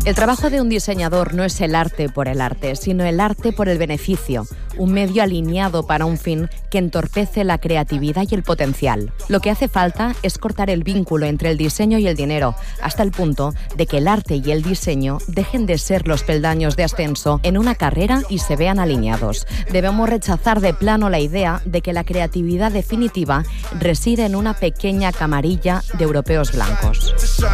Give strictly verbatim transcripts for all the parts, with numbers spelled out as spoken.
El trabajo de un diseñador no es el arte por el arte, sino el arte por el beneficio, un medio alineado para un fin que entorpece la creatividad y el potencial. Lo que hace falta es cortar el vínculo entre el diseño y el dinero, hasta el punto de que el arte y el diseño dejen de ser los peldaños de ascenso en una carrera y se vean alineados. Debemos rechazar de plano la idea de que la creatividad definitiva reside en una pequeña camarilla de europeos blancos.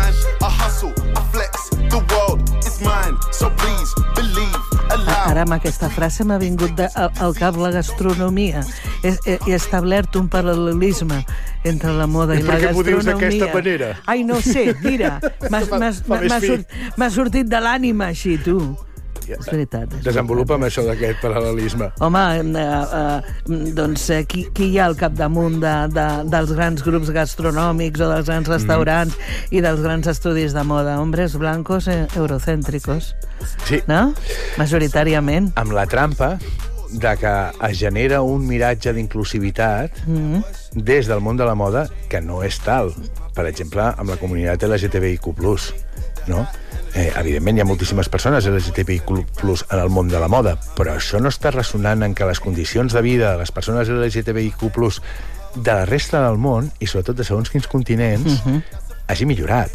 Ara amb aquesta frase m'ha vingut de, al, al cap la gastronomia. He, he, he establert un paral·lelisme entre la moda i, i la gastronomia. I per què m'ho dius d'aquesta manera? Ai, no sé, mira, m'ha sort, sortit de l'ànima així, tu. És veritat. És Desenvolupa'm això d'aquest paral·lelisme. Home, eh, eh, doncs eh, qui, qui hi ha al capdamunt de, de, dels grans grups gastronòmics o dels grans restaurants mm. i dels grans estudis de moda? Hombres blancos eh, eurocèntricos. Sí. No? Majoritàriament. Amb la trampa de que es genera un miratge d'inclusivitat mm. des del món de la moda que no és tal. Per exemple, amb la comunitat L G T B I Q plus, no? Eh, evidentment hi ha moltíssimes persones L G T B I Q plus en el món de la moda, però això no està ressonant en que les condicions de vida de les persones L G T B I Q plus de la resta del món, i sobretot de segons quins continents, uh-huh. hagi millorat.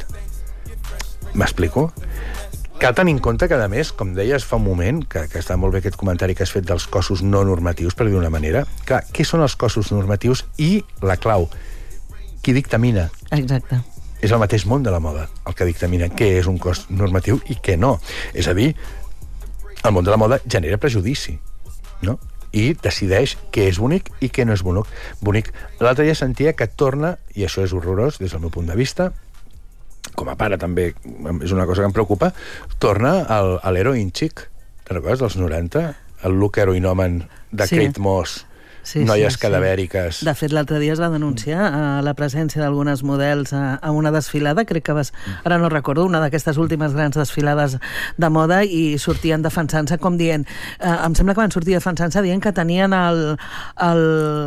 M'explico? Cal tenir en compte que, a més, com deies fa un moment, que, que està molt bé aquest comentari que has fet dels cossos no normatius, per dir d'una manera, clar, què són els cossos normatius i la clau? Qui dictamina? Exacte. És el mateix món de la moda el que dictamina què és un cos normatiu i què no. És a dir, el món de la moda genera prejudici, no? I decideix què és bonic i què no és bonic. bonic. L'altre dia sentia que torna, i això és horrorós des del meu punt de vista, com a pare també és una cosa que em preocupa, torna al, a l'heroin chic. Te'n recordes dels noranta? El look heroinòmen de sí. Kate Moss. Sí, noies sí, cadavèriques. Sí. De fet, l'altre dia es va denunciar a la presència d'algunes models a, a una desfilada, crec que vas, ara no recordo, una d'aquestes últimes grans desfilades de moda, i sortien defensant-se com dient, eh, em sembla que van sortir defensant-se dient que tenien el... el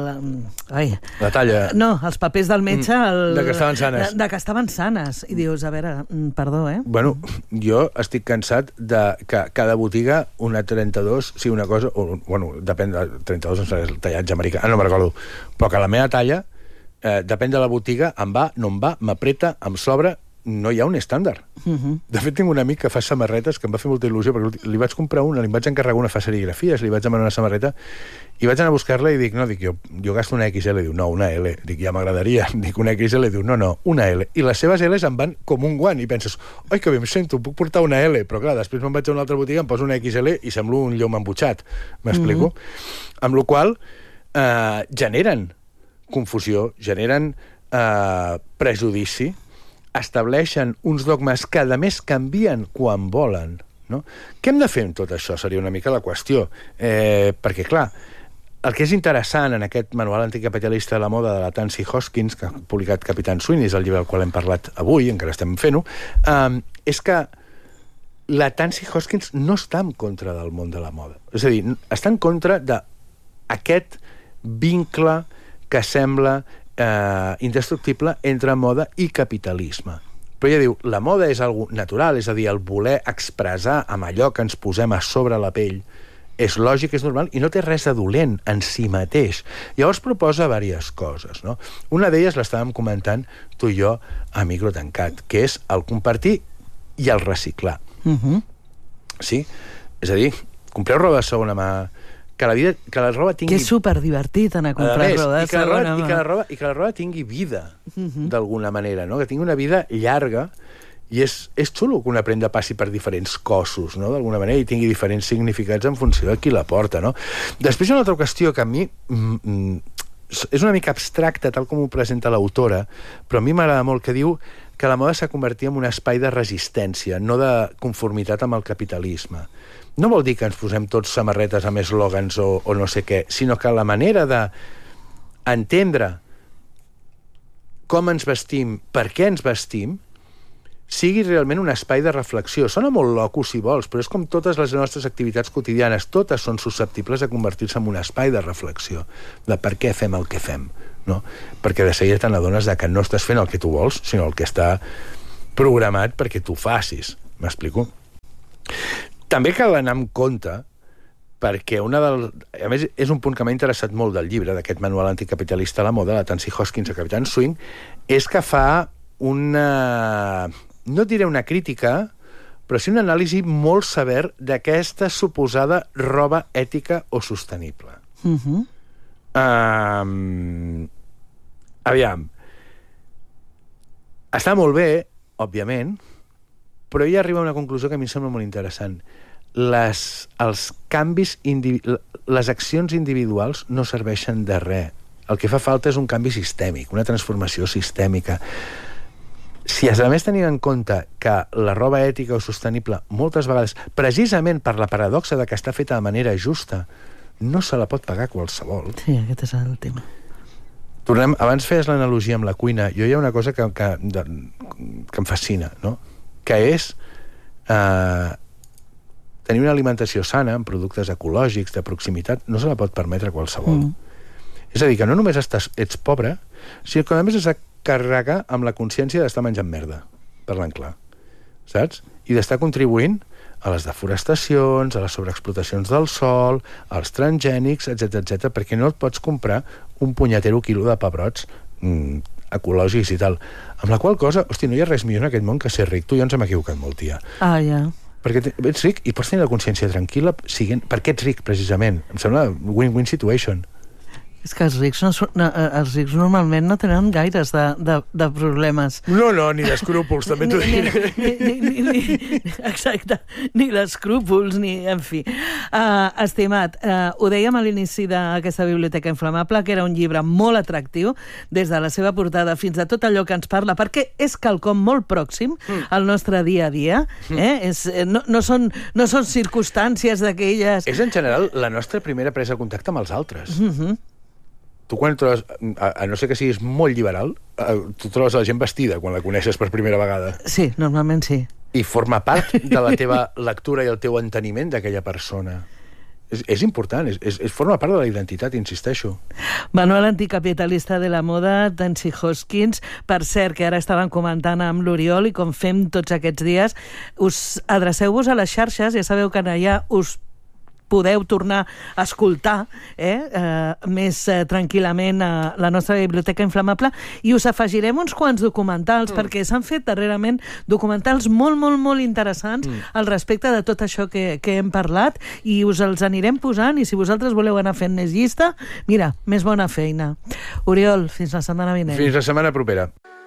ai, la talla. No, els papers del metge... El, de que estaven sanes. De, de que estaven sanes. I dius, a veure, perdó, eh? Bueno, jo estic cansat de que cada botiga, una trenta-dos, sí, una cosa, o, bueno, depèn de trenta-dos, no sé, el tallat americà, no me'n recordo, però que la meva talla, eh, depèn de la botiga, em va, no em va, m'apreta, em sobra, no hi ha un estàndard. Uh-huh. De fet, tinc un amic que fa samarretes que em va fer molta il·lusió, perquè li vaig comprar una, li vaig encarregar una, fa serigrafies, li vaig demanar una samarreta, i vaig anar a buscar-la i dic, no, dic, jo, jo gasto una X L, diu, no, una L, dic, ja m'agradaria, dic, una X L, diu, no, no, una L, i les seves L's em van com un guant, i penses, oi, que bé em sento, puc portar una L, però clar, després me'n vaig a una altra botiga, em poso una X L i semblo un llom embutxat, m'explico? Uh-huh. Amb la qual Uh, generen confusió, generen uh, prejudici, estableixen uns dogmes que, a més, canvien quan volen, no? Què hem de fer amb tot això? Seria una mica la qüestió. Eh, perquè, clar, el que és interessant en aquest manual anticapitalista de la moda de la Tansy Hoskins, que ha publicat Capitán Sweeney, és el llibre del qual hem parlat avui, encara estem fent-ho, um, és que la Tansy Hoskins no està en contra del món de la moda. És a dir, està en contra d'aquest vincle que sembla eh, indestructible entre moda i capitalisme. Però ella diu, la moda és algo natural, és a dir, el voler expressar amb allò que ens posem a sobre la pell és lògic, és normal, i no té res de dolent en si mateix. Llavors proposa diverses coses, no? Una d'elles l'estàvem comentant tu i jo a micro tancat, que és el compartir i el reciclar. Uh-huh. Sí? És a dir, compreu roba de segona mà, que la, vida, que la roba tingui... Que és superdivertit anar a comprar més, roba de segona mà. I que la roba, i que la roba tingui vida, uh-huh. d'alguna manera, no? Que tingui una vida llarga, i és, és xulo que una prenda passi per diferents cossos, no? D'alguna manera, i tingui diferents significats en funció de qui la porta, no? Després hi ha una altra qüestió que a mi mm, és una mica abstracta, tal com ho presenta l'autora, però a mi m'agrada molt, que diu que la moda s'ha convertit en un espai de resistència, no de conformitat amb el capitalisme. No vol dir que ens posem tots samarretes amb eslògans o, o no sé què, sinó que la manera d'entendre com ens vestim, per què ens vestim, sigui realment un espai de reflexió. Sona molt loco, si vols, però és com totes les nostres activitats quotidianes. Totes són susceptibles de convertir-se en un espai de reflexió, de per què fem el que fem, no? Perquè de seguida te n'adones que no estàs fent el que tu vols, sinó el que està programat perquè tu facis. M'explico? també cal anar amb compte, perquè una del... A més, és un punt que m'ha interessat molt del llibre, d'aquest manual anticapitalista a la moda, la Tansy Hoskins a Capitán Swing, és que fa una... no diré una crítica, però sí una anàlisi molt sever d'aquesta suposada roba ètica o sostenible. Uh-huh. Um, aviam. Està molt bé, òbviament, però ella arriba a una conclusió que a mi em sembla molt interessant. Les, els canvis, individu les accions individuals no serveixen de res. El que fa falta és un canvi sistèmic, una transformació sistèmica. Si a més tenim en compte que la roba ètica o sostenible moltes vegades, precisament per la paradoxa de que està feta de manera justa, no se la pot pagar qualsevol. Sí, aquest és el tema. Tornem, abans feies l'analogia amb la cuina. Jo hi ha una cosa que, que, de, que em fascina, no? Que és eh, tenir una alimentació sana, amb productes ecològics, de proximitat, no se la pot permetre qualsevol. Mm. És a dir, que no només estàs, ets pobre, sinó que a més has de carregar amb la consciència d'estar menjant merda, parlant clar, saps? I d'estar contribuint a les deforestacions, a les sobreexplotacions del sol, als transgènics, etcètera, etcètera, perquè no et pots comprar un punyetero quilo de pebrots mm, ecològics i tal. Amb la qual cosa, hosti, no hi ha res millor en aquest món que ser ric. Tu i jo ens hem equivocat molt, tia. Ah, ja. Perquè ets ric i pots tenir la consciència tranquil·la siguent... perquè ets ric, precisament. Em sembla win-win situation. És que els rics, no, no, els rics normalment no tenen gaires de, de, de problemes. No, no, ni d'escrúpols, també t'ho diré. Ni, ni, ni, ni, exacte, ni d'escrúpols, ni... En fi. Uh, estimat, uh, ho dèiem a l'inici d'aquesta Biblioteca Inflamable, que era un llibre molt atractiu, des de la seva portada fins a tot allò que ens parla, perquè és quelcom molt pròxim mm. al nostre dia a dia. Eh? És, no, no, són, no són circumstàncies d'aquelles... És, en general, la nostra primera presa de contacte amb els altres. Mhm. Tu quan trobes, a, a no ser que siguis molt liberal, a, tu trobes la gent vestida quan la coneixes per primera vegada. Sí, normalment sí. I forma part de la teva lectura i el teu enteniment d'aquella persona. És, és important, és, és, és forma part de la identitat, insisteixo. Manual anticapitalista de la moda, Tansy Hoskins. Per cert, que ara estàvem comentant amb l'Oriol i com fem tots aquests dies, us adreceu-vos a les xarxes, ja sabeu que allà us podeu tornar a escoltar eh, eh, més eh, tranquil·lament a la nostra Biblioteca Inflamable i us afegirem uns quants documentals mm. perquè s'han fet darrerament documentals molt, molt, molt interessants mm. al respecte de tot això que, que hem parlat i us els anirem posant i si vosaltres voleu anar fent més llista, mira, més bona feina. Oriol, fins la setmana vinent. Fins la setmana propera.